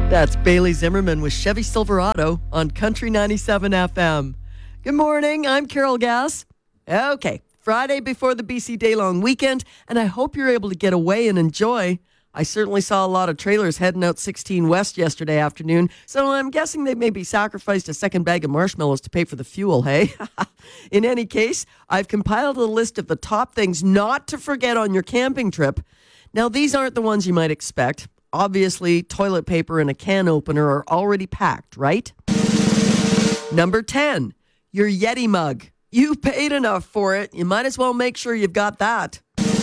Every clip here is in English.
That's Bailey Zimmerman with Chevy Silverado on Country 97 FM. Good morning, I'm Carol Gass. Okay, Friday before the BC Day Long weekend, and I hope you're able to get away and enjoy. I certainly saw a lot of trailers heading out 16 West yesterday afternoon, so I'm guessing they maybe sacrificed a second bag of marshmallows to pay for the fuel, hey? In any case, I've compiled a list of the top things not to forget on your camping trip. Now, these aren't the ones you might expect. Obviously, toilet paper and a can opener are already packed, right? Number 10, your Yeti mug. You paid enough for it. You might as well make sure you've got that.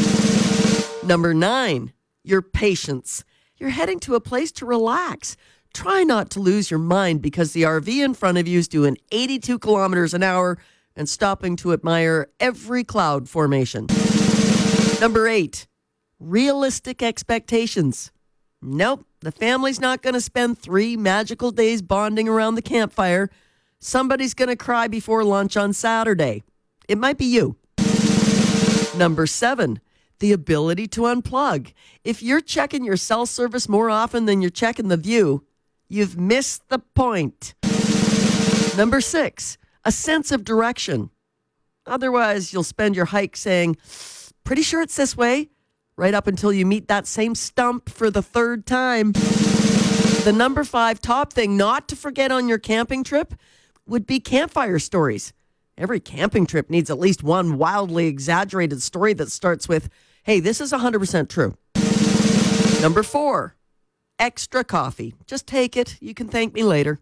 Number 9, your patience. You're heading to a place to relax. Try not to lose your mind because the RV in front of you is doing 82 kilometers an hour and stopping to admire every cloud formation. Number 8, realistic expectations. Nope, the family's not going to spend 3 magical days bonding around the campfire. Somebody's going to cry before lunch on Saturday. It might be you. Number 7, the ability to unplug. If you're checking your cell service more often than you're checking the view, you've missed the point. Number 6, a sense of direction. Otherwise, you'll spend your hike saying, pretty sure it's this way, right up until you meet that same stump for the 3rd time. The number 5 top thing not to forget on your camping trip would be campfire stories. Every camping trip needs at least one wildly exaggerated story that starts with, hey, this is 100% true. Number 4, extra coffee. Just take it. You can thank me later.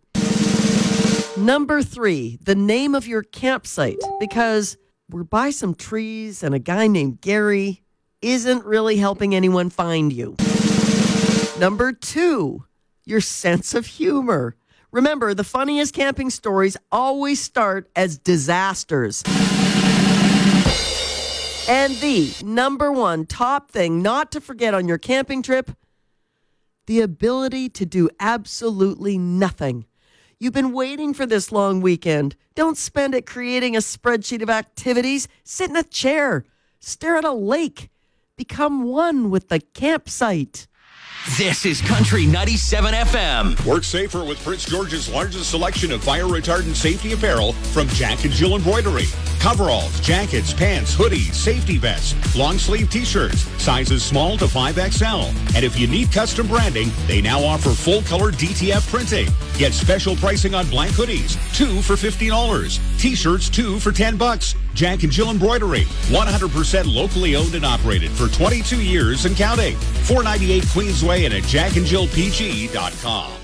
Number 3, the name of your campsite, because we're by some trees and a guy named Gary isn't really helping anyone find you. Number 2, your sense of humor. Remember, the funniest camping stories always start as disasters. And the number 1 top thing not to forget on your camping trip, the ability to do absolutely nothing. You've been waiting for this long weekend. Don't spend it creating a spreadsheet of activities. Sit in a chair. Stare at a lake. Become one with the campsite. This is Country 97 FM. Work safer with Prince George's largest selection of fire retardant safety apparel from Jack and Jill Embroidery. Coveralls, jackets, pants, hoodies, safety vests, long sleeve t-shirts, sizes small to 5XL. And if you need custom branding, they now offer full color DTF printing. Get special pricing on blank hoodies, 2 for $50. T-shirts, 2 for $10. Jack and Jill Embroidery, 100% locally owned and operated for 22 years and counting. 498 Queensway and at jackandjillpg.com.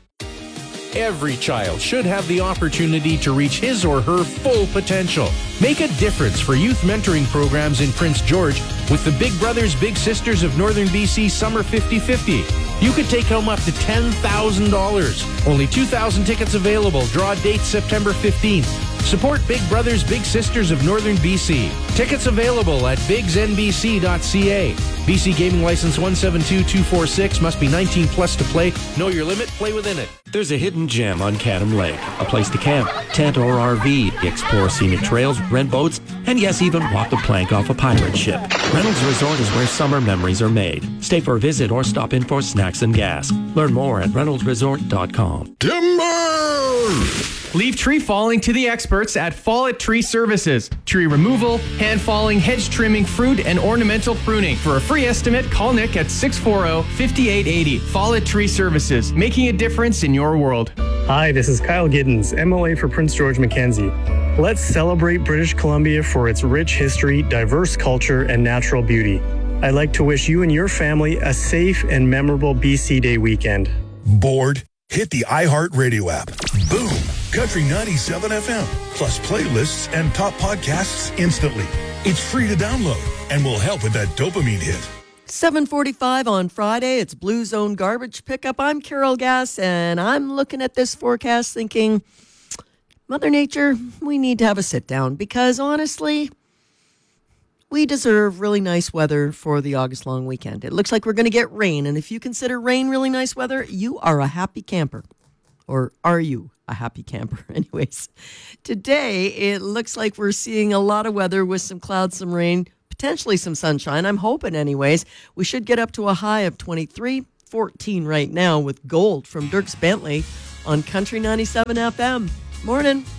Every child should have the opportunity to reach his or her full potential. Make a difference for youth mentoring programs in Prince George with the Big Brothers Big Sisters of Northern BC Summer 50-50. You could take home up to $10,000. Only 2,000 tickets available. Draw date September 15th. Support Big Brothers Big Sisters of Northern BC. Tickets available at bigsnbc.ca. BC Gaming License 172246. Must be 19 plus to play. Know your limit. Play within it. There's a hidden gem on Cadam Lake. A place to camp, tent or RV, explore scenic trails, rent boats, and yes, even walk the plank off a pirate ship. Reynolds Resort is where summer memories are made. Stay for a visit or stop in for snacks and gas. Learn more at reynoldsresort.com. Timber! Leave tree falling to the experts at Follett Tree Services. Tree removal, hand falling, hedge trimming, fruit, and ornamental pruning. For a free estimate, call Nick at 640-5880. Follett Tree Services, making a difference in your world. Hi, this is Kyle Giddens, MLA for Prince George Mackenzie. Let's celebrate British Columbia for its rich history, diverse culture, and natural beauty. I'd like to wish you and your family a safe and memorable BC Day weekend. Bored? Hit the iHeartRadio app. Boom! Country 97 FM, plus playlists and top podcasts instantly. It's free to download and will help with that dopamine hit. 7:45 on Friday. It's Blue Zone Garbage Pickup. I'm Carol Gass, and I'm looking at this forecast thinking, Mother Nature, we need to have a sit down because honestly, we deserve really nice weather for the August long weekend. It looks like we're going to get rain, and if you consider rain really nice weather, you are a happy camper. Or are you a happy camper? Anyways, today it looks like we're seeing a lot of weather with some clouds, some rain, potentially some sunshine. I'm hoping anyways. We should get up to a high of 23. 14 right now with Gold from Dierks Bentley on Country 97 FM. Morning.